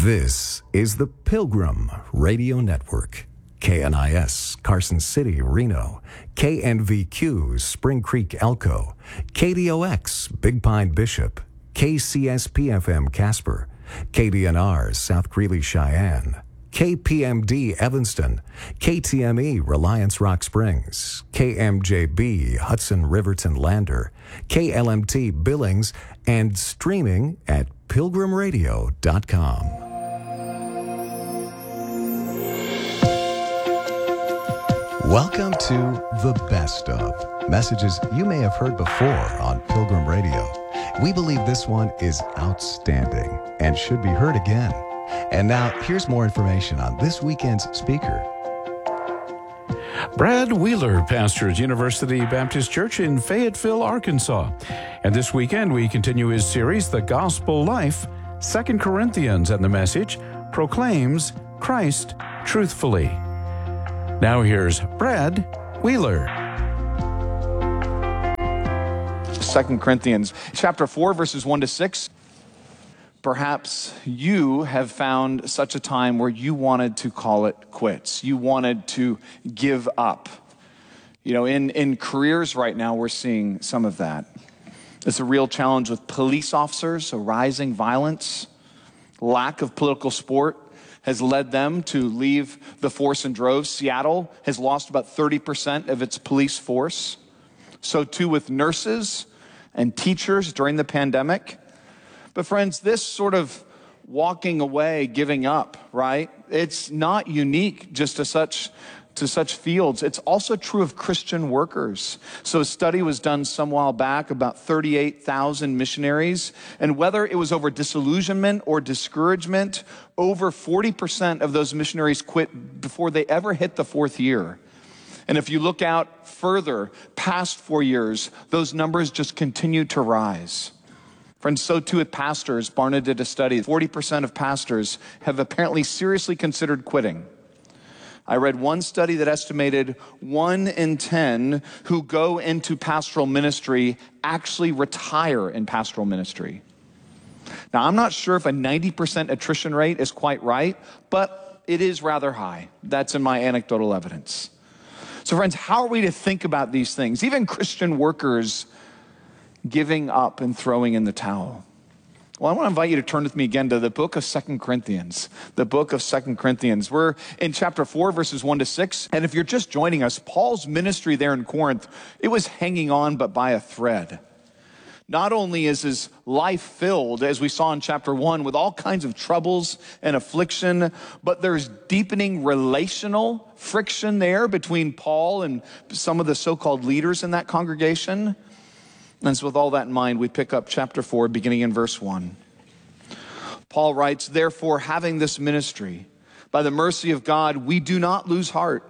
This is the Pilgrim Radio Network. KNIS, Carson City, Reno. KNVQ, Spring Creek, Elko. KDOX, Big Pine, Bishop. KCSP-FM, Casper. KDNR, South Greeley, Cheyenne. KPMD, Evanston. KTME, Reliance Rock Springs. KMJB, Hudson Riverton Lander. KLMT, Billings, and streaming at pilgrimradio.com. Welcome to The Best Of, messages you may have heard before on Pilgrim Radio. We believe this one is outstanding and should be heard again. And now, here's more information on this weekend's speaker. Brad Wheeler pastors University Baptist Church in Fayetteville, Arkansas. And this weekend, we continue his series, The Gospel Life. 2 Corinthians and the message proclaims Christ truthfully. Now here's Brad Wheeler. 2 Corinthians chapter 4, verses 1 to 6. Perhaps you have found such a time where you wanted to call it quits. You wanted to give up. You know, in careers right now, we're seeing some of that. It's a real challenge with police officers, so rising violence, lack of political support has led them to leave the force in droves. Seattle has lost about 30% of its police force. So too with nurses and teachers during the pandemic. But friends, this sort of walking away, giving up, right? It's not unique just to such fields. It's also true of Christian workers. So a study was done some while back about 38,000 missionaries, and whether it was over disillusionment or discouragement, over 40% of those missionaries quit before they ever hit the fourth year. And if you look out further, past 4 years, those numbers just continue to rise. Friends, so too with pastors. Barna did a study. 40% of pastors have apparently seriously considered quitting. I read one study that estimated 1 in 10 who go into pastoral ministry actually retire in pastoral ministry. Now, I'm not sure if a 90% attrition rate is quite right, but it is rather high. That's in my anecdotal evidence. So friends, how are we to think about these things? Even Christian workers giving up and throwing in the towel. Well, I want to invite you to turn with me again to the book of 2 Corinthians. The book of 2 Corinthians. We're in chapter 4, verses 1 to 6. And if you're just joining us, Paul's ministry there in Corinth, it was hanging on but by a thread. Not only is his life filled, as we saw in chapter 1, with all kinds of troubles and affliction, but there's deepening relational friction there between Paul and some of the so-called leaders in that congregation. And so with all that in mind, we pick up chapter 4, beginning in verse 1. Paul writes, "Therefore, having this ministry, by the mercy of God, we do not lose heart,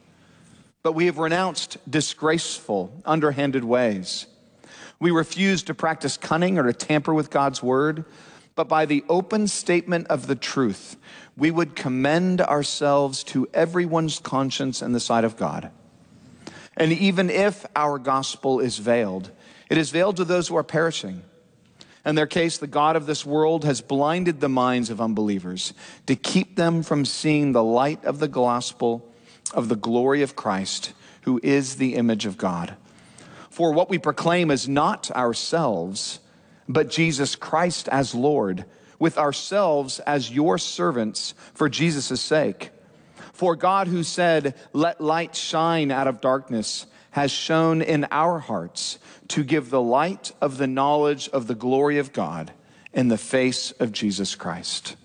but we have renounced disgraceful, underhanded ways. We refuse to practice cunning or to tamper with God's word, but by the open statement of the truth, we would commend ourselves to everyone's conscience in the sight of God. And even if our gospel is veiled, it is veiled to those who are perishing. In their case, the God of this world has blinded the minds of unbelievers to keep them from seeing the light of the gospel of the glory of Christ, who is the image of God. For what we proclaim is not ourselves, but Jesus Christ as Lord, with ourselves as your servants for Jesus' sake. For God, who said, 'Let light shine out of darkness,' has shone in our hearts to give the light of the knowledge of the glory of God in the face of Jesus Christ."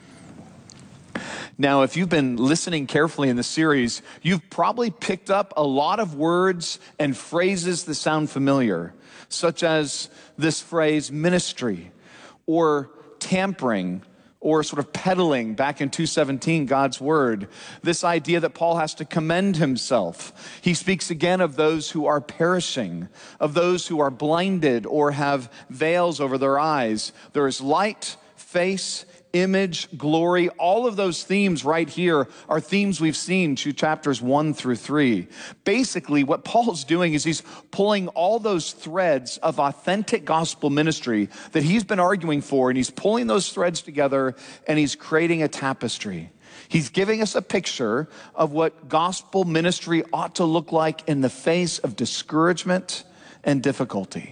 Now, if you've been listening carefully in the series, you've probably picked up a lot of words and phrases that sound familiar, such as this phrase, ministry, or tampering, or sort of peddling back in 2:17, God's word. This idea that Paul has to commend himself. He speaks again of those who are perishing, of those who are blinded or have veils over their eyes. There is light, face, image, glory, all of those themes right here are themes we've seen to chapters 1 through 3. Basically, what Paul's doing is he's pulling all those threads of authentic gospel ministry that he's been arguing for, and he's pulling those threads together, and he's creating a tapestry. He's giving us a picture of what gospel ministry ought to look like in the face of discouragement and difficulty.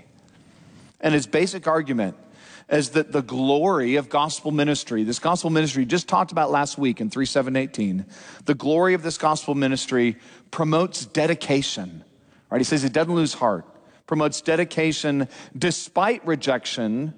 And his basic argument is that the glory of gospel ministry, this gospel ministry just talked about last week in 3:7-18, the glory of this gospel ministry promotes dedication, right? He says it doesn't lose heart, promotes dedication despite rejection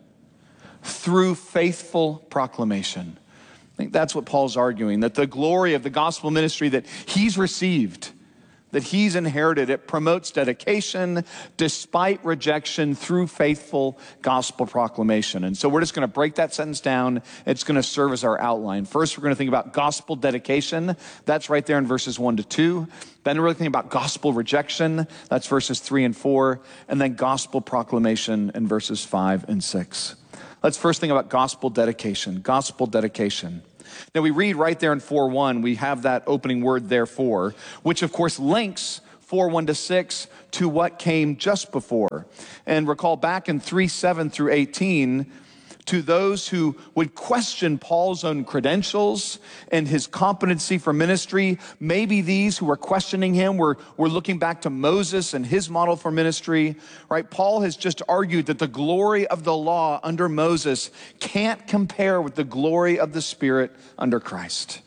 through faithful proclamation. I think that's what Paul's arguing, that the glory of the gospel ministry that he's received, that he's inherited, it promotes dedication despite rejection through faithful gospel proclamation. And so we're just going to break that sentence down. It's going to serve as our outline. First, we're going to think about gospel dedication. That's right there in verses 1 to 2. Then we're going to think about gospel rejection. That's verses 3 and 4. And then gospel proclamation in verses 5 and 6. Let's first think about gospel dedication. Gospel dedication. Now we read right there in 4:1, we have that opening word therefore, which of course links 4:1 to 6 to what came just before. And recall back in 3:7 through 18, to those who would question Paul's own credentials and his competency for ministry, maybe these who were questioning him were looking back to Moses and his model for ministry, right? Paul has just argued that the glory of the law under Moses can't compare with the glory of the Spirit under Christ.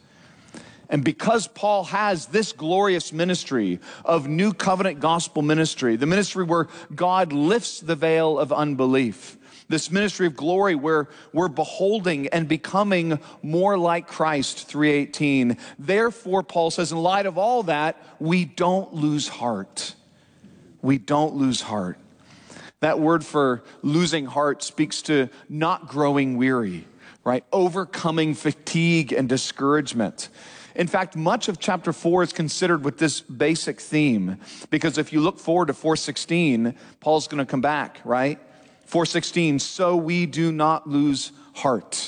And because Paul has this glorious ministry of new covenant gospel ministry, the ministry where God lifts the veil of unbelief, this ministry of glory where we're beholding and becoming more like Christ, 3:18. Therefore, Paul says, in light of all that, we don't lose heart. We don't lose heart. That word for losing heart speaks to not growing weary, right? Overcoming fatigue and discouragement. In fact, much of chapter 4 is considered with this basic theme, because if you look forward to 4:16, Paul's going to come back, right? 4:16, so we do not lose heart.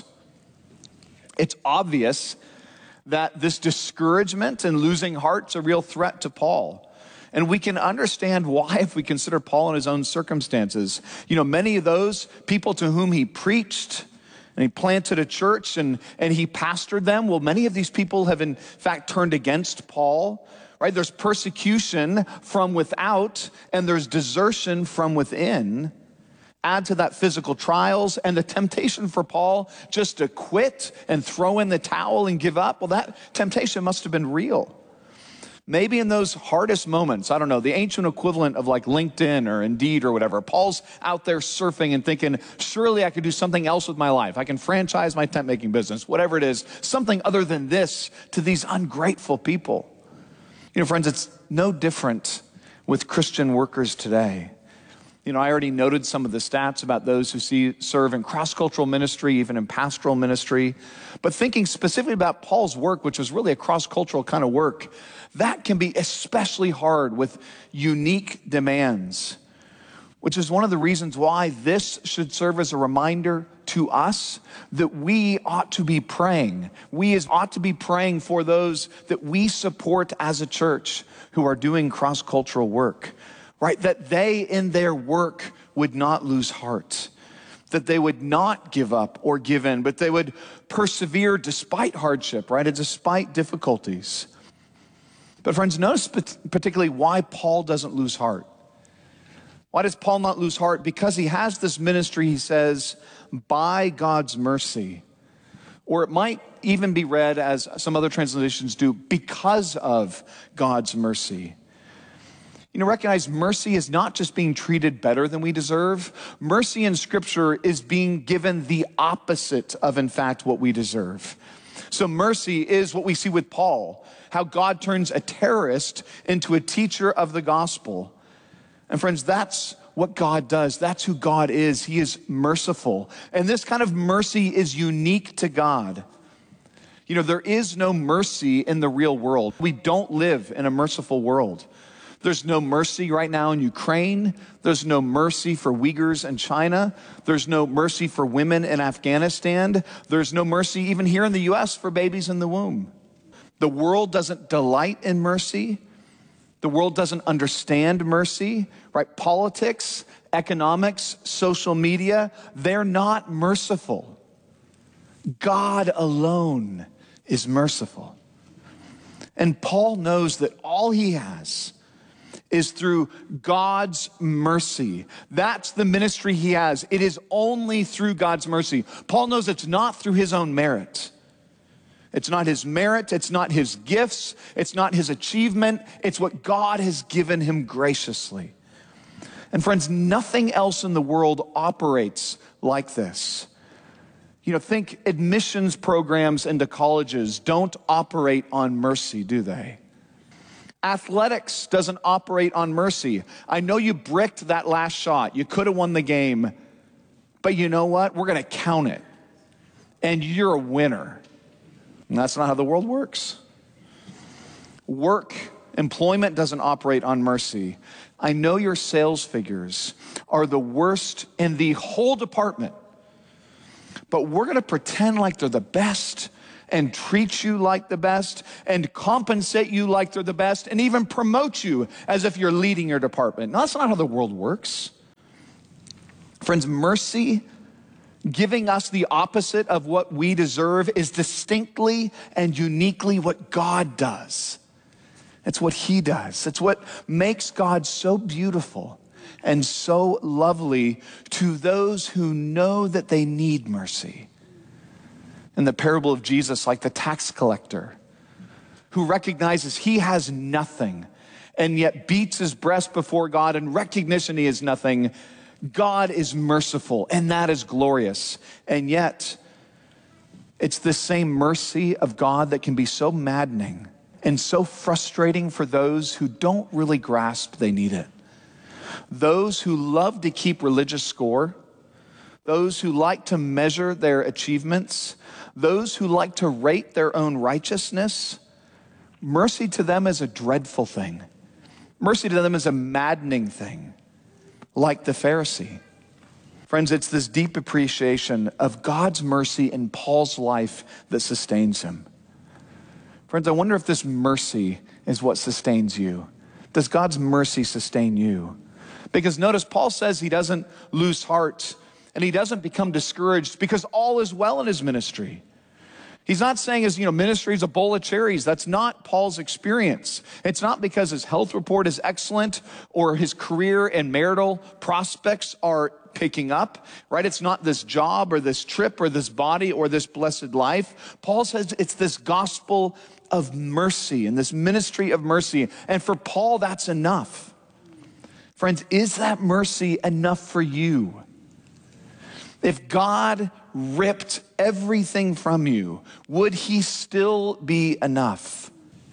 It's obvious that this discouragement and losing heart's a real threat to Paul. And we can understand why if we consider Paul in his own circumstances. You know, many of those people to whom he preached and he planted a church and he pastored them, well, many of these people have in fact turned against Paul, right? There's persecution from without and there's desertion from within. Add to that physical trials and the temptation for Paul just to quit and throw in the towel and give up. Well, that temptation must have been real. Maybe in those hardest moments, I don't know, the ancient equivalent of like LinkedIn or Indeed or whatever, Paul's out there surfing and thinking, surely I could do something else with my life. I can franchise my tent making business, whatever it is, something other than this to these ungrateful people. You know, friends, it's no different with Christian workers today. You know, I already noted some of the stats about those who serve in cross-cultural ministry, even in pastoral ministry. But thinking specifically about Paul's work, which was really a cross-cultural kind of work, that can be especially hard with unique demands, which is one of the reasons why this should serve as a reminder to us that we ought to be praying. We ought to be praying for those that we support as a church who are doing cross-cultural work. Right, that they in their work would not lose heart, that they would not give up or give in, but they would persevere despite hardship, right, and despite difficulties. But friends, notice particularly why Paul doesn't lose heart. Why does Paul not lose heart? Because he has this ministry, he says, by God's mercy. Or it might even be read as some other translations do, because of God's mercy. You know, recognize mercy is not just being treated better than we deserve. Mercy in Scripture is being given the opposite of, in fact, what we deserve. So mercy is what we see with Paul, how God turns a terrorist into a teacher of the gospel. And friends, that's what God does. That's who God is. He is merciful. And this kind of mercy is unique to God. You know, there is no mercy in the real world. We don't live in a merciful world. There's no mercy right now in Ukraine. There's no mercy for Uyghurs in China. There's no mercy for women in Afghanistan. There's no mercy even here in the U.S. for babies in the womb. The world doesn't delight in mercy. The world doesn't understand mercy, right? Politics, economics, social media, they're not merciful. God alone is merciful. And Paul knows that all he has is through God's mercy. That's the ministry he has. It is only through God's mercy. Paul knows it's not through his own merit. It's not his merit. It's not his gifts. It's not his achievement. It's what God has given him graciously. And friends, nothing else in the world operates like this. Think admissions programs into colleges don't operate on mercy, do they? Athletics doesn't operate on mercy. I know you bricked that last shot. You could have won the game. But you know what? We're going to count it. And you're a winner. And that's not how the world works. Employment doesn't operate on mercy. I know your sales figures are the worst in the whole department. But we're going to pretend like they're the best and treat you like the best and compensate you like they're the best and even promote you as if you're leading your department. No, that's not how the world works. Friends, mercy, giving us the opposite of what we deserve, is distinctly and uniquely what God does. It's what he does. It's what makes God so beautiful and so lovely to those who know that they need mercy. In the parable of Jesus, like the tax collector who recognizes he has nothing and yet beats his breast before God in recognition he has nothing. God is merciful, and that is glorious. And yet, it's the same mercy of God that can be so maddening and so frustrating for those who don't really grasp they need it. Those who love to keep religious score, those who like to measure their achievements, those who like to rate their own righteousness, mercy to them is a dreadful thing. Mercy to them is a maddening thing, like the Pharisee. Friends, it's this deep appreciation of God's mercy in Paul's life that sustains him. Friends, I wonder if this mercy is what sustains you. Does God's mercy sustain you? Because notice Paul says he doesn't lose heart and he doesn't become discouraged because all is well in his ministry. He's not saying his ministry is a bowl of cherries. That's not Paul's experience. It's not because his health report is excellent or his career and marital prospects are picking up, right? It's not this job or this trip or this body or this blessed life. Paul says it's this gospel of mercy and this ministry of mercy. And for Paul, that's enough. Friends, is that mercy enough for you? If God ripped everything from you, would he still be enough?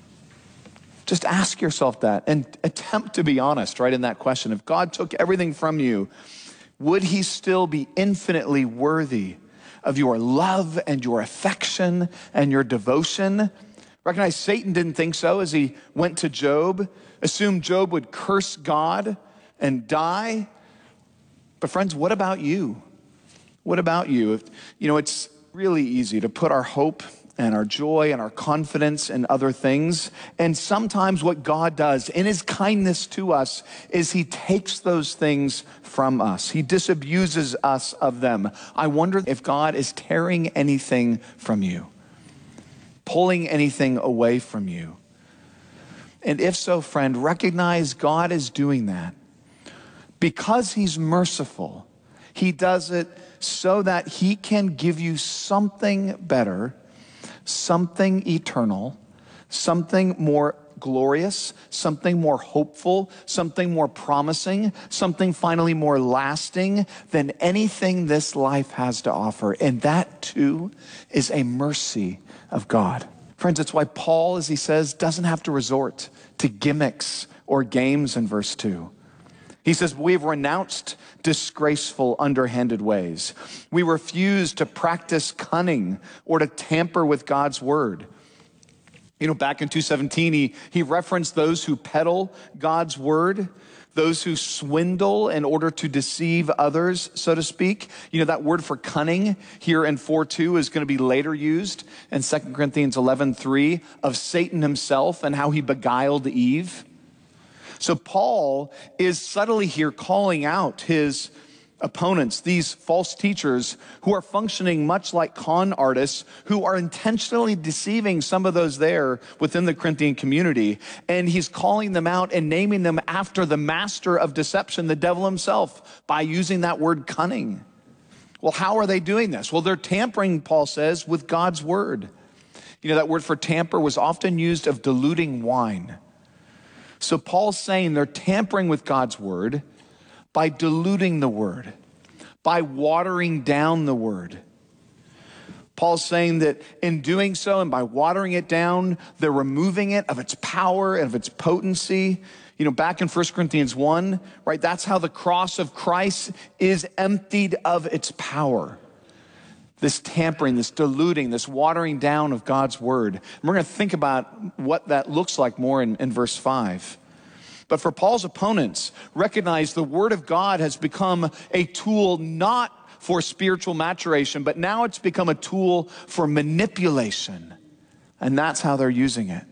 Just ask yourself that and attempt to be honest, right, in that question. If God took everything from you, would he still be infinitely worthy of your love and your affection and your devotion? Recognize Satan didn't think so as he went to Job, assumed Job would curse God and die. But friends, what about you? What about you? It's really easy to put our hope and our joy and our confidence in other things. And sometimes what God does in his kindness to us is he takes those things from us. He disabuses us of them. I wonder if God is tearing anything from you, pulling anything away from you. And if so, friend, recognize God is doing that. Because he's merciful, he does it so that he can give you something better, something eternal, something more glorious, something more hopeful, something more promising, something finally more lasting than anything this life has to offer. And that too is a mercy of God. Friends, it's why Paul, as he says, doesn't have to resort to gimmicks or games in verse 2. He says, we've renounced disgraceful, underhanded ways. We refuse to practice cunning or to tamper with God's word. Back in 2:17, he referenced those who peddle God's word, those who swindle in order to deceive others, so to speak. That word for cunning here in 4:2 is going to be later used in 2 Corinthians 11:3 of Satan himself and how he beguiled Eve. So Paul is subtly here calling out his opponents, these false teachers who are functioning much like con artists who are intentionally deceiving some of those there within the Corinthian community. And he's calling them out and naming them after the master of deception, the devil himself, by using that word cunning. Well, how are they doing this? Well, they're tampering, Paul says, with God's word. That word for tamper was often used of diluting wine. So Paul's saying they're tampering with God's word by diluting the word, by watering down the word. Paul's saying that in doing so and by watering it down, they're removing it of its power and of its potency. Back in 1 Corinthians 1, right, that's how the cross of Christ is emptied of its power. This tampering, this diluting, this watering down of God's word. And we're going to think about what that looks like more in verse 5. But for Paul's opponents, recognize the word of God has become a tool not for spiritual maturation, but now it's become a tool for manipulation. And that's how they're using it.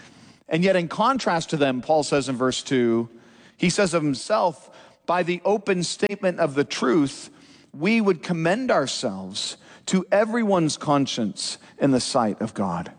And yet in contrast to them, Paul says in verse 2, he says of himself, by the open statement of the truth, we would commend ourselves to everyone's conscience in the sight of God.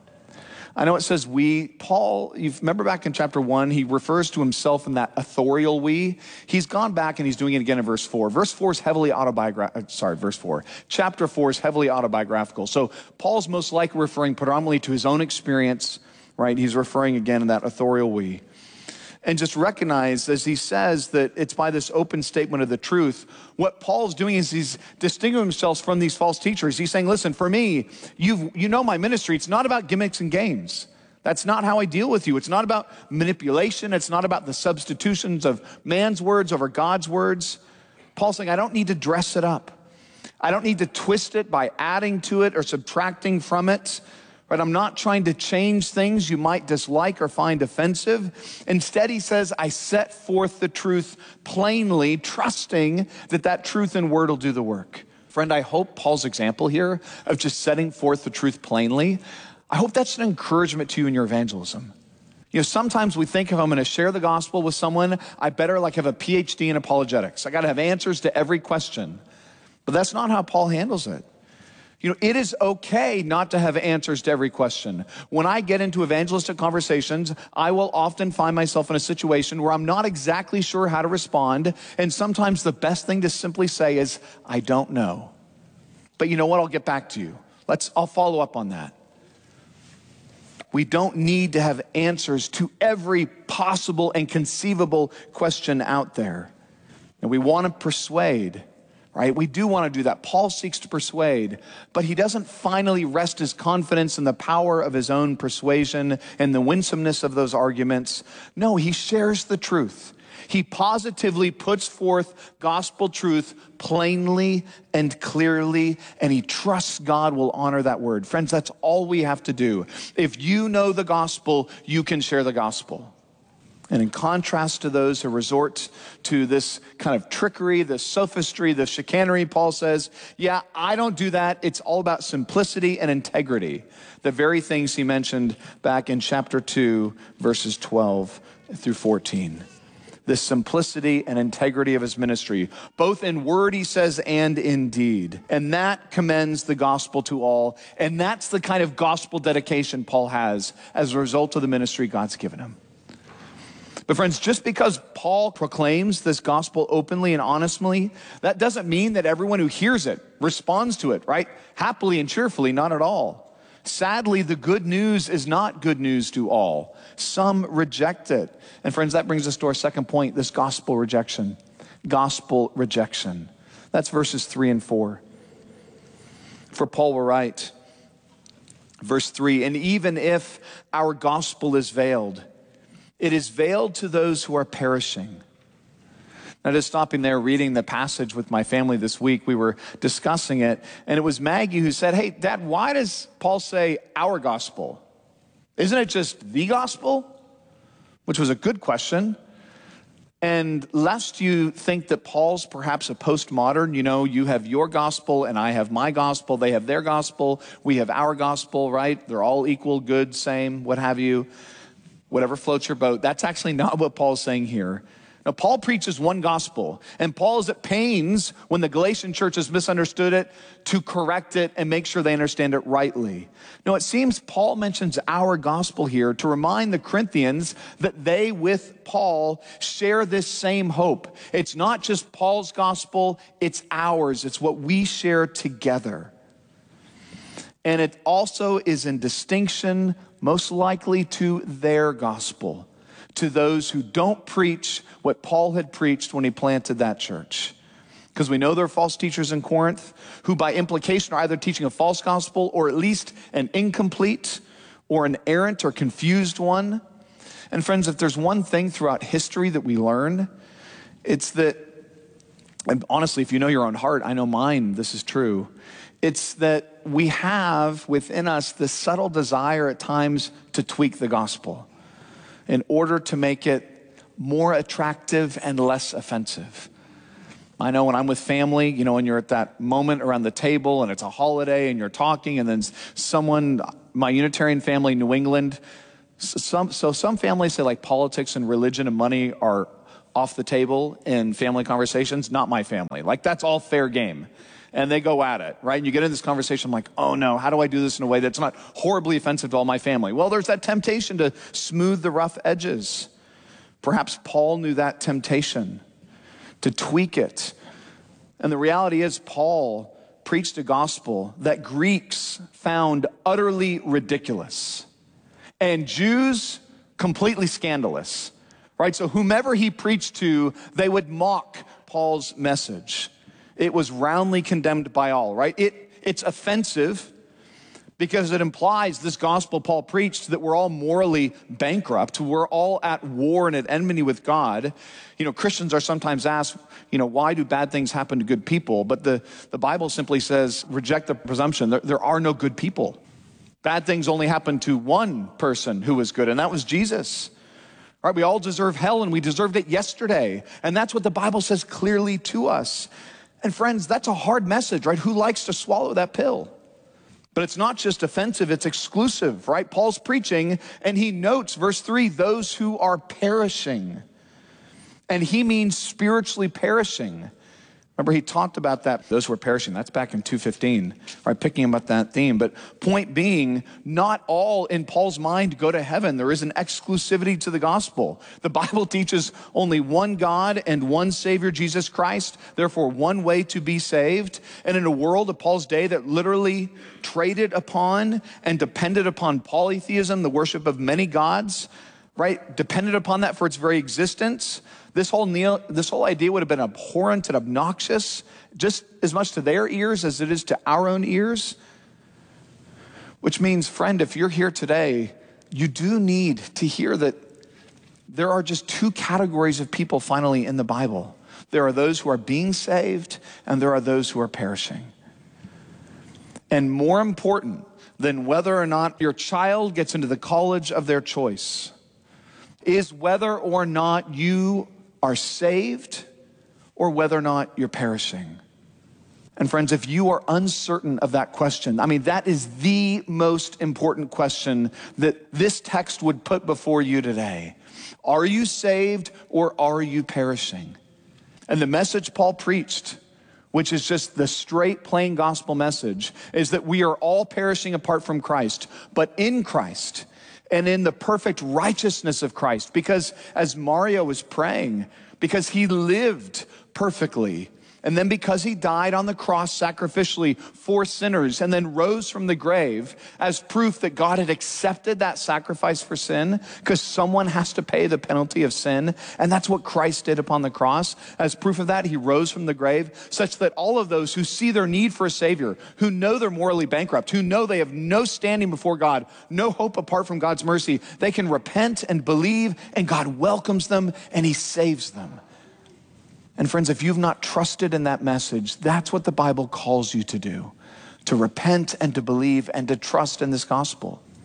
I know it says we. Paul, you remember back in chapter 1, he refers to himself in that authorial we. He's gone back and he's doing it again in verse 4. Verse 4 is heavily autobiographical. Chapter 4 is heavily autobiographical. So Paul's most likely referring predominantly to his own experience, right? He's referring again in that authorial we. And just recognize, as he says, that it's by this open statement of the truth. What Paul's doing is he's distinguishing himself from these false teachers. He's saying, listen, for me, you know my ministry. It's not about gimmicks and games. That's not how I deal with you. It's not about manipulation. It's not about the substitutions of man's words over God's words. Paul's saying, I don't need to dress it up. I don't need to twist it by adding to it or subtracting from it. Right? I'm not trying to change things you might dislike or find offensive. Instead, he says, I set forth the truth plainly, trusting that that truth and word will do the work. Friend, I hope Paul's example here of just setting forth the truth plainly, I hope that's an encouragement to you in your evangelism. Sometimes we think if I'm going to share the gospel with someone, I better have a PhD in apologetics. I got to have answers to every question. But that's not how Paul handles it. It is okay not to have answers to every question. When I get into evangelistic conversations, I will often find myself in a situation where I'm not exactly sure how to respond. And sometimes the best thing to simply say is, I don't know. But you know what? I'll get back to you. I'll follow up on that. We don't need to have answers to every possible and conceivable question out there. And we want to persuade. Right? We do want to do that. Paul seeks to persuade, but he doesn't finally rest his confidence in the power of his own persuasion and the winsomeness of those arguments. No, he shares the truth. He positively puts forth gospel truth plainly and clearly, and he trusts God will honor that word. Friends, that's all we have to do. If you know the gospel, you can share the gospel. And in contrast to those who resort to this kind of trickery, this sophistry, this chicanery, Paul says, yeah, I don't do that. It's all about simplicity and integrity. The very things he mentioned back in chapter 2, verses 12 through 14. The simplicity and integrity of his ministry, both in word, he says, and in deed. And that commends the gospel to all. And that's the kind of gospel dedication Paul has as a result of the ministry God's given him. But friends, just because Paul proclaims this gospel openly and honestly, that doesn't mean that everyone who hears it responds to it, right? Happily and cheerfully, not at all. Sadly, the good news is not good news to all. Some reject it. And friends, that brings us to our second point, this gospel rejection. Gospel rejection. That's verses 3 and 4. For Paul will write, verse 3, and even if our gospel is veiled, it is veiled to those who are perishing. Now, just stopping there, reading the passage with my family this week, we were discussing it, and it was Maggie who said, hey, Dad, why does Paul say our gospel? Isn't it just the gospel? Which was a good question. And lest you think that Paul's perhaps a postmodern, you have your gospel and I have my gospel, they have their gospel, we have our gospel, right? They're all equal, good, same, what have you, whatever floats your boat. That's actually not what Paul's saying here. Now, Paul preaches one gospel, and Paul is at pains when the Galatian church has misunderstood it to correct it and make sure they understand it rightly. Now, it seems Paul mentions our gospel here to remind the Corinthians that they, with Paul, share this same hope. It's not just Paul's gospel, it's ours. It's what we share together. And it also is in distinction, most likely, to their gospel, to those who don't preach what Paul had preached when he planted that church. Because we know there are false teachers in Corinth who by implication are either teaching a false gospel or at least an incomplete or an errant or confused one. And friends, if there's one thing throughout history that we learn, it's that, and honestly, if you know your own heart, I know mine, this is true. It's that we have within us this subtle desire at times to tweak the gospel in order to make it more attractive and less offensive. I know when I'm with family, when you're at that moment around the table and it's a holiday and you're talking and then someone, my Unitarian family, New England, some families say like politics and religion and money are off the table in family conversations. Not my family. Like that's all fair game. And they go at it, right? And you get in this conversation, I'm like, oh no, how do I do this in a way that's not horribly offensive to all my family? Well, there's that temptation to smooth the rough edges. Perhaps Paul knew that temptation to tweak it. And the reality is Paul preached a gospel that Greeks found utterly ridiculous and Jews completely scandalous, right? So whomever he preached to, they would mock Paul's message. It was roundly condemned by all, right? It's offensive because it implies this gospel Paul preached that we're all morally bankrupt. We're all at war and at enmity with God. Christians are sometimes asked, why do bad things happen to good people? But the Bible simply says, reject the presumption. There are no good people. Bad things only happen to one person who was good, and that was Jesus. Right? We all deserve hell, and we deserved it yesterday. And that's what the Bible says clearly to us. And friends, that's a hard message, right? Who likes to swallow that pill? But it's not just offensive, it's exclusive, right? Paul's preaching, and he notes, verse 3, those who are perishing. And he means spiritually perishing. Remember, he talked about that, those who are perishing. That's back in 2:15, right? Picking about that theme. But point being, not all in Paul's mind go to heaven. There is an exclusivity to the gospel. The Bible teaches only one God and one Savior, Jesus Christ. Therefore, one way to be saved. And in a world of Paul's day that literally traded upon and depended upon polytheism, the worship of many gods, right? Depended upon that for its very existence. This whole idea would have been abhorrent and obnoxious just as much to their ears as it is to our own ears. Which means, friend, if you're here today, you do need to hear that there are just two categories of people finally in the Bible. There are those who are being saved, and there are those who are perishing. And more important than whether or not your child gets into the college of their choice is whether or not you are saved or whether or not you're perishing. And friends, if you are uncertain of that question, that is the most important question that this text would put before you today. Are you saved or are you perishing? And the message Paul preached, which is just the straight, plain gospel message, is that we are all perishing apart from Christ, but in Christ and in the perfect righteousness of Christ. Because as Mario was praying, because he lived perfectly, and then because he died on the cross sacrificially for sinners and then rose from the grave as proof that God had accepted that sacrifice for sin, because someone has to pay the penalty of sin. And that's what Christ did upon the cross. As proof of that, he rose from the grave such that all of those who see their need for a Savior, who know they're morally bankrupt, who know they have no standing before God, no hope apart from God's mercy, they can repent and believe, and God welcomes them and he saves them. And friends, if you've not trusted in that message, that's what the Bible calls you to do, to repent and to believe and to trust in this gospel.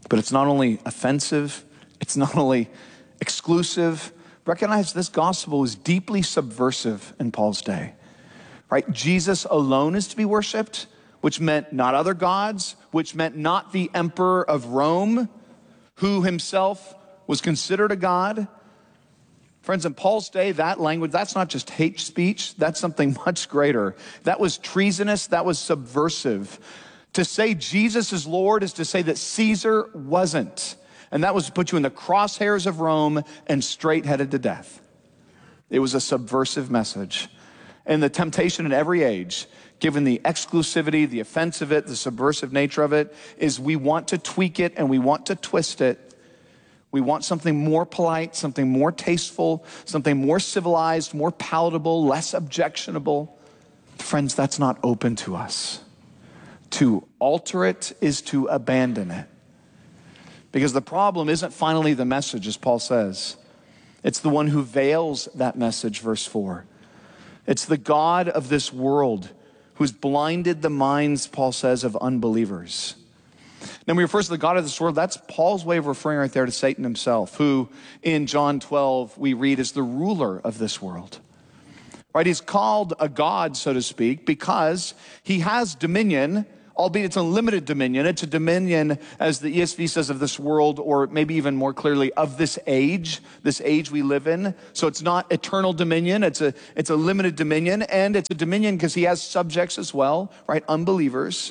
But it's not only offensive, it's not only exclusive. Recognize this gospel is deeply subversive in Paul's day, right? Jesus alone is to be worshiped, which meant not other gods, which meant not the emperor of Rome, who himself was considered a god. Friends, in Paul's day, that language, that's not just hate speech, that's something much greater. That was treasonous, that was subversive. To say Jesus is Lord is to say that Caesar wasn't. And that was to put you in the crosshairs of Rome and straight headed to death. It was a subversive message. And the temptation in every age, given the exclusivity, the offense of it, the subversive nature of it, is we want to tweak it and we want to twist it. We want something more polite, something more tasteful, something more civilized, more palatable, less objectionable. Friends, that's not open to us. To alter it is to abandon it. Because the problem isn't finally the message, as Paul says. It's the one who veils that message, verse 4. It's the God of this world who's blinded the minds, Paul says, of unbelievers. Now, when he refers to the God of this world, that's Paul's way of referring right there to Satan himself, who in John 12 we read is the ruler of this world. Right? He's called a god, so to speak, because he has dominion, albeit it's a limited dominion. It's a dominion, as the ESV says, of this world, or maybe even more clearly, of this age we live in. So it's not eternal dominion. It's a limited dominion, and it's a dominion because he has subjects as well, right? Unbelievers.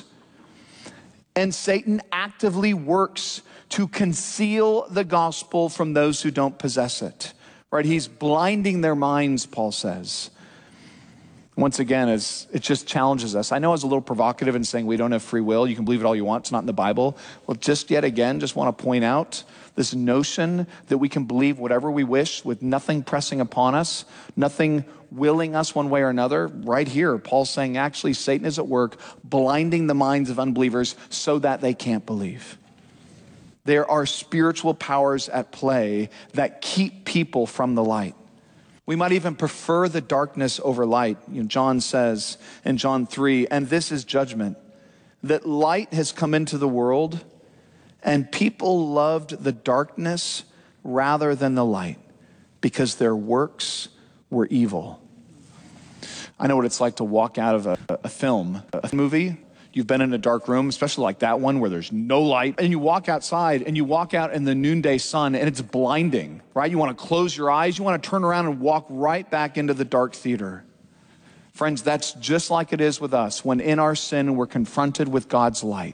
And Satan actively works to conceal the gospel from those who don't possess it, right? He's blinding their minds, Paul says. Once again, it just challenges us. I know I was a little provocative in saying we don't have free will. You can believe it all you want. It's not in the Bible. Well, just yet again, just want to point out this notion that we can believe whatever we wish with nothing pressing upon us, nothing willing us one way or another. Right here, Paul's saying actually Satan is at work blinding the minds of unbelievers so that they can't believe. There are spiritual powers at play that keep people from the light. We might even prefer the darkness over light. John says in John 3, and this is judgment, that light has come into the world, and people loved the darkness rather than the light, because their works were evil. I know what it's like to walk out of a film, a movie. You've been in a dark room, especially like that one where there's no light, and you walk outside and you walk out in the noonday sun and it's blinding, right? You want to close your eyes, you want to turn around and walk right back into the dark theater. Friends, that's just like it is with us when in our sin we're confronted with God's light.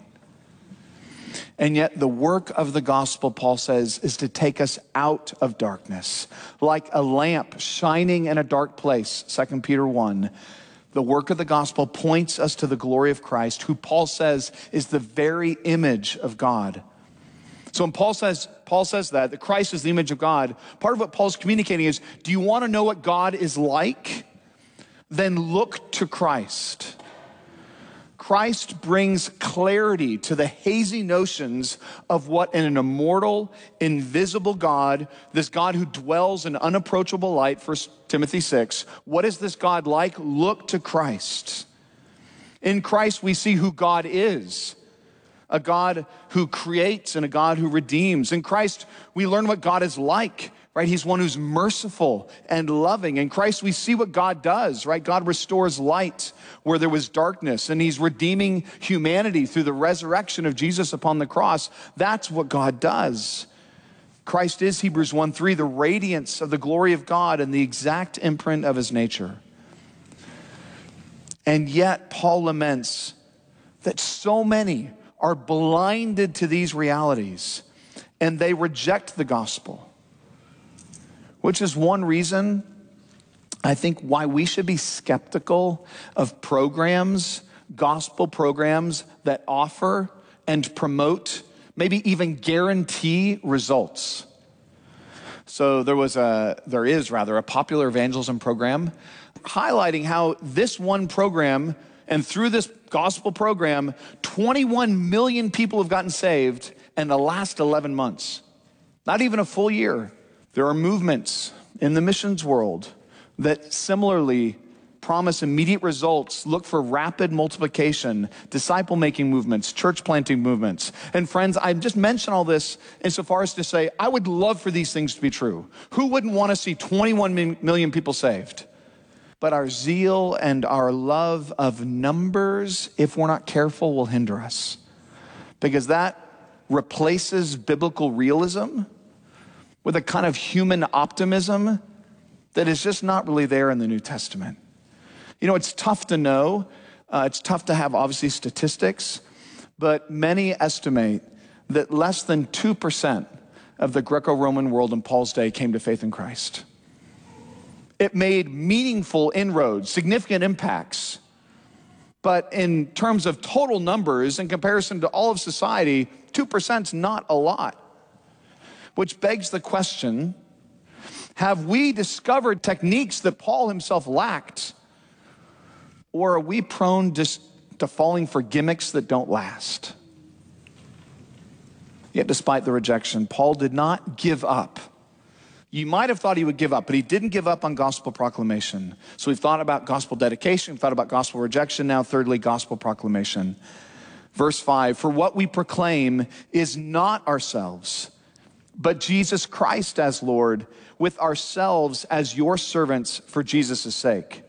And yet the work of the gospel, Paul says, is to take us out of darkness. Like a lamp shining in a dark place, 2 Peter 1. The work of the gospel points us to the glory of Christ, who Paul says is the very image of God. So when Paul says that Christ is the image of God, part of what Paul's communicating is, do you want to know what God is like? Then look to Christ. Christ brings clarity to the hazy notions of what in an immortal, invisible God, this God who dwells in unapproachable light, 1 Timothy 6, what is this God like? Look to Christ. In Christ we see who God is, a God who creates and a God who redeems. In Christ we learn what God is like. Right? He's one who's merciful and loving. In Christ, we see what God does, right? God restores light where there was darkness, and he's redeeming humanity through the resurrection of Jesus upon the cross. That's what God does. Christ is, Hebrews 1:3, the radiance of the glory of God and the exact imprint of his nature. And yet, Paul laments that so many are blinded to these realities, and they reject the gospel. Which is one reason, I think, why we should be skeptical of programs, gospel programs that offer and promote, maybe even guarantee results. So there is a popular evangelism program highlighting how this one program, and through this gospel program, 21 million people have gotten saved in the last 11 months. Not even a full year. There are movements in the missions world that similarly promise immediate results, look for rapid multiplication, disciple-making movements, church-planting movements. And friends, I just mention all this insofar as to say, I would love for these things to be true. Who wouldn't want to see 21 million people saved? But our zeal and our love of numbers, if we're not careful, will hinder us. Because that replaces biblical realism with a kind of human optimism that is just not really there in the New Testament. You know, it's tough to know. It's tough to have, obviously, statistics. But many estimate that less than 2% of the Greco-Roman world in Paul's day came to faith in Christ. It made meaningful inroads, significant impacts. But in terms of total numbers, in comparison to all of society, 2% is not a lot. Which begs the question, have we discovered techniques that Paul himself lacked? Or are we prone just to falling for gimmicks that don't last? Yet despite the rejection, Paul did not give up. You might have thought he would give up, but he didn't give up on gospel proclamation. So we've thought about gospel dedication, we've thought about gospel rejection, now thirdly, gospel proclamation. Verse 5, for what we proclaim is not ourselves, but Jesus Christ as Lord, with ourselves as your servants for Jesus' sake.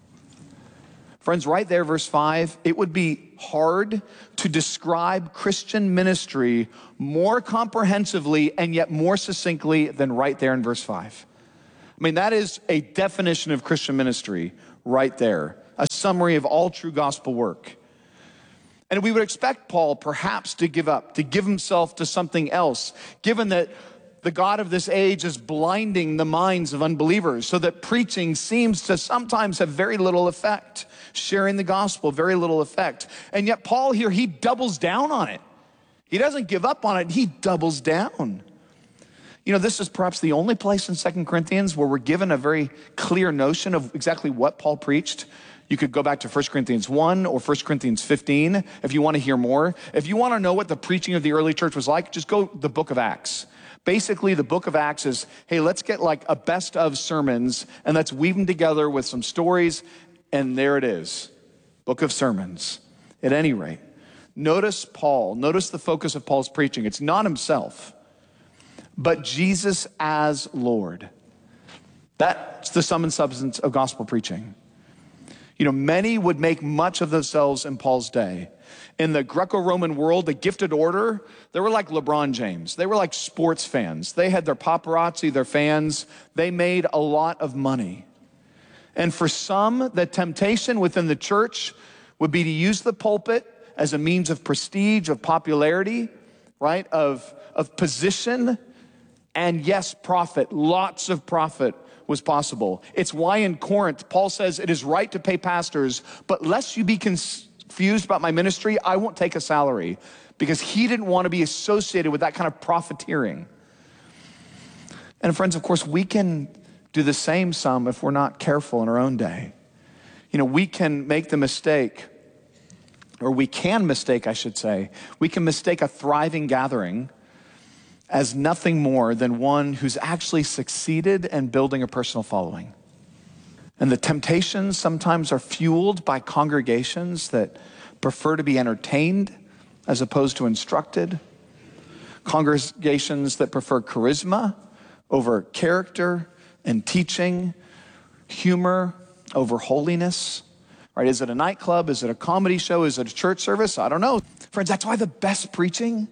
Friends, right there, verse 5, it would be hard to describe Christian ministry more comprehensively and yet more succinctly than right there in verse 5. I mean, that is a definition of Christian ministry right there, a summary of all true gospel work. And we would expect Paul perhaps to give up, to give himself to something else, given that the God of this age is blinding the minds of unbelievers, so that preaching seems to sometimes have very little effect. Sharing the gospel, very little effect. And yet Paul here, he doubles down on it. He doesn't give up on it, he doubles down. You know, this is perhaps the only place in 2 Corinthians where we're given a very clear notion of exactly what Paul preached. You could go back to 1 Corinthians 1 or 1 Corinthians 15 if you want to hear more. If you want to know what the preaching of the early church was like, just go to the book of Acts. Basically, the book of Acts is, hey, let's get like a best of sermons and let's weave them together with some stories. And there it is, book of sermons. At any rate, notice Paul, notice the focus of Paul's preaching. It's not himself, but Jesus as Lord. That's the sum and substance of gospel preaching. You know, many would make much of themselves in Paul's day. In the Greco-Roman world, the gifted order, they were like LeBron James. They were like sports fans. They had their paparazzi, their fans. They made a lot of money. And for some, the temptation within the church would be to use the pulpit as a means of prestige, of popularity, right? Of position. And yes, profit. Lots of profit was possible. It's why in Corinth, Paul says it is right to pay pastors, but lest you be confused about my ministry, I won't take a salary. Because he didn't want to be associated with that kind of profiteering. And friends, of course, we can do the same some if we're not careful in our own day. You know, we can make the mistake, or we can mistake, I should say, we can mistake a thriving gathering as nothing more than one who's actually succeeded in building a personal following. And the temptations sometimes are fueled by congregations that prefer to be entertained as opposed to instructed. Congregations that prefer charisma over character and teaching, humor over holiness, right? Is it a nightclub? Is it a comedy show? Is it a church service? I don't know. Friends, that's why the best preaching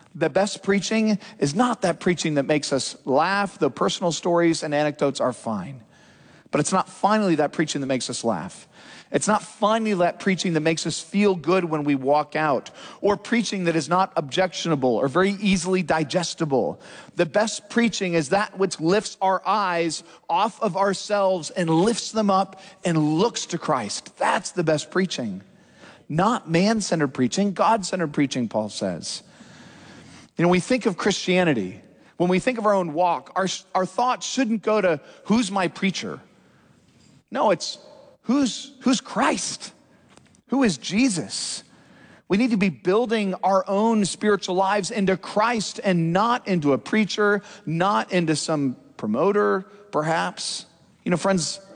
is not that preaching that makes us laugh. The personal stories and anecdotes are fine. But it's not finally that preaching that makes us laugh. It's not finally that preaching that makes us feel good when we walk out, or preaching that is not objectionable or very easily digestible. The best preaching is that which lifts our eyes off of ourselves and lifts them up and looks to Christ. That's the best preaching. Not man-centered preaching, God-centered preaching, Paul says. You know, we think of Christianity, when we think of our own walk, our thoughts shouldn't go to who's my preacher. No, it's who's Christ? Who is Jesus? We need to be building our own spiritual lives into Christ and not into a preacher, not into some promoter, perhaps. You know, friends,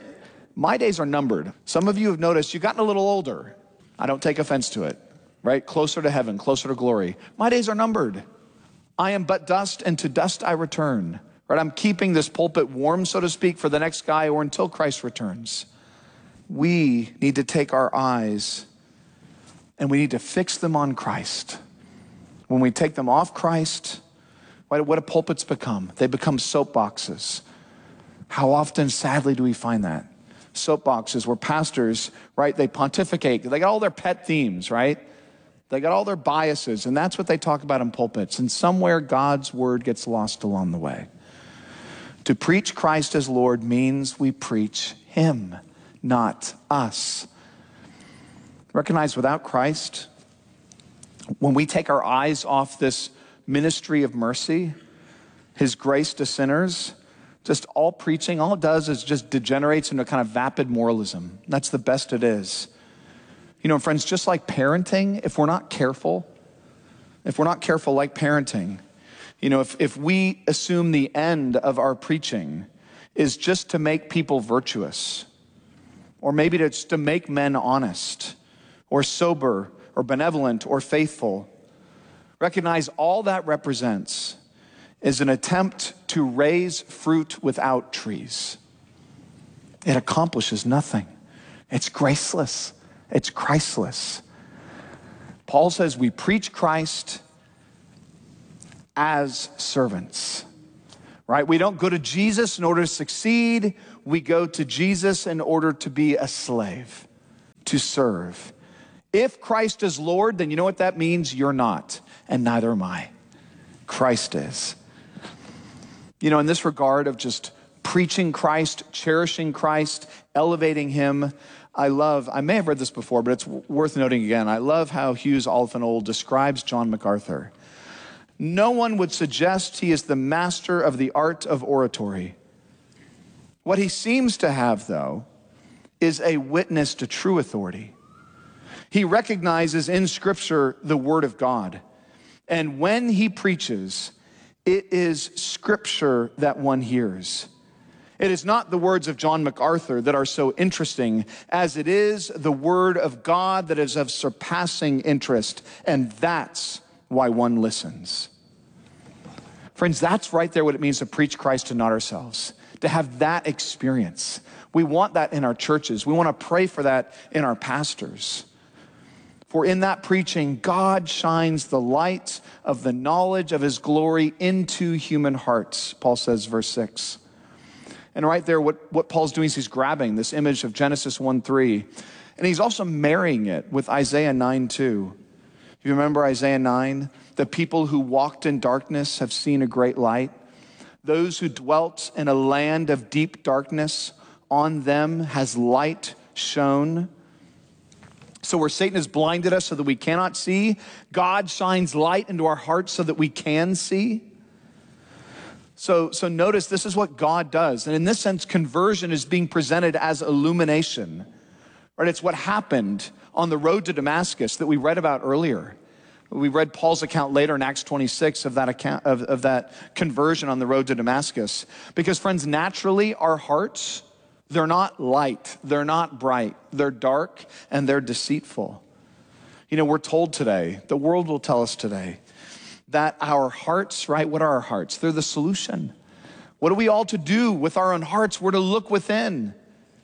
My days are numbered. Some of you have noticed you've gotten a little older. I don't take offense to it, right? Closer to heaven, closer to glory. My days are numbered. I am but dust, and to dust I return. Right? I'm keeping this pulpit warm, so to speak, for the next guy or until Christ returns. We need to take our eyes and we need to fix them on Christ. When we take them off Christ, what do pulpits become? They become soapboxes. How often, sadly, do we find that? Soapboxes where pastors, right, they pontificate. They got all their pet themes, right? They got all their biases, and that's what they talk about in pulpits. And somewhere God's word gets lost along the way. To preach Christ as Lord means we preach him, not us. Recognize without Christ, when we take our eyes off this ministry of mercy, his grace to sinners, just all preaching, all it does is just degenerates into a kind of vapid moralism. That's the best it is. You know, friends, just like parenting, if we're not careful like parenting, you know, if we assume the end of our preaching is just to make people virtuous, or maybe just to make men honest, or sober, or benevolent, or faithful, recognize all that represents is an attempt to raise fruit without trees. It accomplishes nothing. It's graceless. It's Christless. Paul says we preach Christ as servants, right? We don't go to Jesus in order to succeed. We go to Jesus in order to be a slave, to serve. If Christ is Lord, then you know what that means? You're not, and neither am I. Christ is. You know, in this regard of just preaching Christ, cherishing Christ, elevating him, I may have read this before, but it's worth noting again. I love how Hughes Oliphant describes John MacArthur. No one would suggest he is the master of the art of oratory. What he seems to have, though, is a witness to true authority. He recognizes in Scripture the Word of God. And when he preaches, it is Scripture that one hears. It is not the words of John MacArthur that are so interesting as it is the Word of God that is of surpassing interest. And that's why one listens. Friends, that's right there what it means to preach Christ and not ourselves. To have that experience. We want that in our churches. We want to pray for that in our pastors. For in that preaching, God shines the light of the knowledge of his glory into human hearts, Paul says, verse 6. And right there, what Paul's doing is he's grabbing this image of Genesis 1:3, and he's also marrying it with Isaiah 9:2. You remember Isaiah 9? The people who walked in darkness have seen a great light. Those who dwelt in a land of deep darkness, on them has light shone. So where Satan has blinded us so that we cannot see, God shines light into our hearts so that we can see. So notice this is what God does. And in this sense, conversion is being presented as illumination. Right? It's what happened on the road to Damascus that we read about earlier. We read Paul's account later in Acts 26 of that account of that conversion on the road to Damascus. Because friends, naturally our hearts, they're not light, they're not bright, they're dark and they're deceitful. You know, we're told today, the world will tell us today, that our hearts, right, what are our hearts? They're the solution. What are we all to do with our own hearts? We're to look within.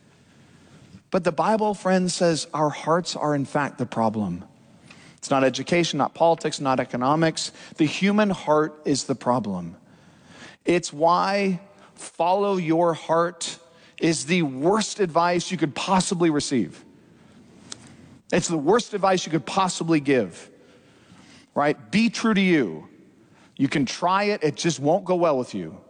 But the Bible, friends, says our hearts are in fact the problem. It's not education, not politics, not economics. The human heart is the problem. It's why follow your heart is the worst advice you could possibly receive. It's the worst advice you could possibly give, right? Be true to you. You can try it, it just won't go well with you.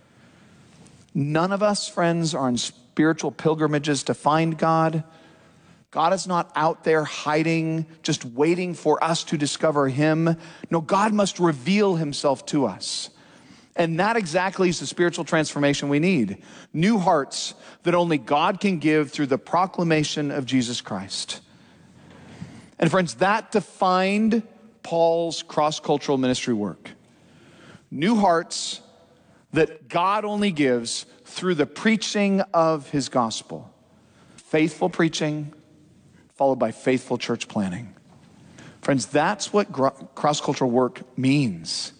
None of us, friends, are on spiritual pilgrimages to find God. God is not out there hiding, just waiting for us to discover him. No, God must reveal himself to us. And that exactly is the spiritual transformation we need. New hearts that only God can give through the proclamation of Jesus Christ. And friends, that defined Paul's cross-cultural ministry work. New hearts that God only gives through the preaching of his gospel. faithful preaching followed by faithful church planting. Friends, that's what cross-cultural work means.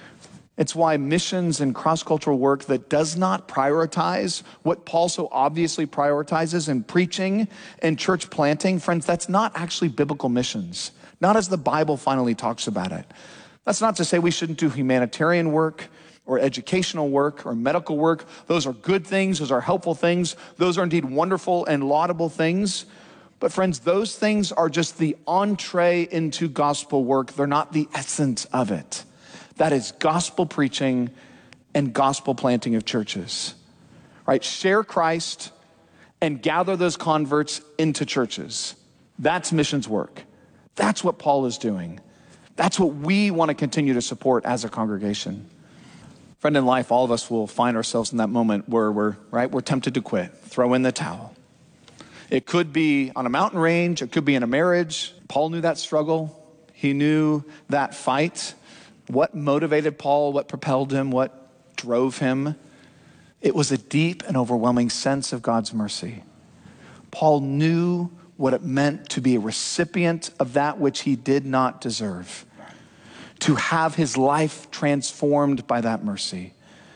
It's why missions and cross-cultural work that does not prioritize what Paul so obviously prioritizes in preaching and church planting, friends, that's not actually biblical missions, not as the Bible finally talks about it. That's not to say we shouldn't do humanitarian work or educational work or medical work. Those are good things. Those are helpful things. Those are indeed wonderful and laudable things. But friends, those things are just the entree into gospel work. They're not the essence of it. That is gospel preaching and gospel planting of churches, right? Share Christ and gather those converts into churches. That's missions work. That's what Paul is doing. That's what we want to continue to support as a congregation. Friend, in life, all of us will find ourselves in that moment where we're tempted to quit, throw in the towel. It could be on a mountain range. It could be in a marriage. Paul knew that struggle. He knew that fight. What motivated Paul? What propelled him? What drove him? It was a deep and overwhelming sense of God's mercy. Paul knew what it meant to be a recipient of that which he did not deserve, to have his life transformed by that mercy.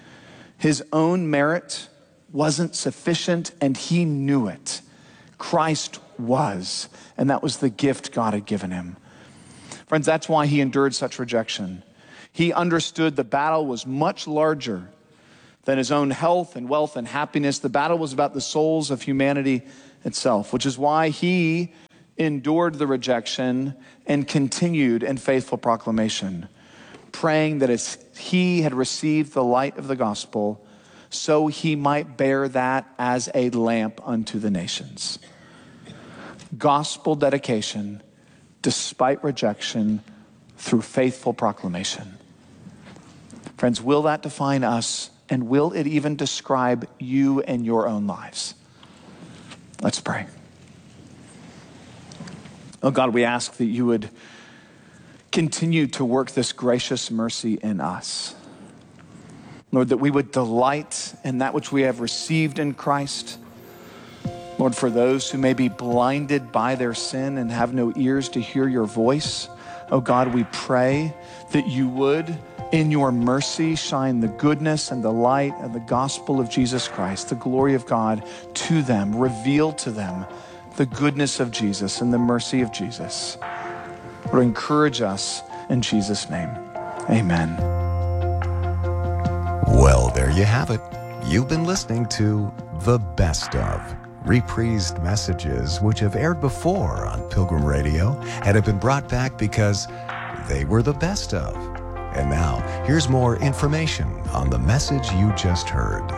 His own merit wasn't sufficient, and he knew it. Christ was, and that was the gift God had given him. Friends, that's why he endured such rejection. He understood the battle was much larger than his own health and wealth and happiness. The battle was about the souls of humanity itself, which is why he endured the rejection and continued in faithful proclamation, praying that as he had received the light of the gospel, so he might bear that as a lamp unto the nations. Gospel dedication, despite rejection, through faithful proclamation. Friends, will that define us, and will it even describe you and your own lives? Let's pray. Oh God, we ask that you would continue to work this gracious mercy in us. Lord, that we would delight in that which we have received in Christ. Lord, for those who may be blinded by their sin and have no ears to hear your voice, oh God, we pray that you would, in your mercy, shine the goodness and the light and the gospel of Jesus Christ, the glory of God to them, reveal to them the goodness of Jesus and the mercy of Jesus. Lord, encourage us in Jesus' name. Amen. Well, there you have it. You've been listening to The Best Of, reprised messages which have aired before on Pilgrim Radio and have been brought back because they were the best of. And now, here's more information on the message you just heard.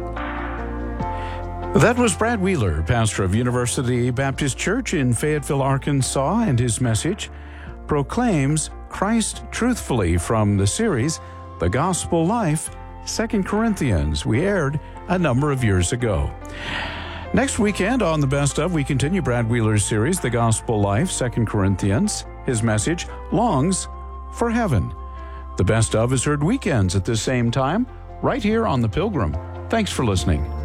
That was Brad Wheeler, pastor of University Baptist Church in Fayetteville, Arkansas, and his message proclaims Christ truthfully from the series The Gospel Life, 2 Corinthians. We aired a number of years ago. Next weekend on The Best Of, we continue Brad Wheeler's series, The Gospel Life, 2 Corinthians. His message, Longs for Heaven. The Best Of is heard weekends at the same time, right here on The Pilgrim. Thanks for listening.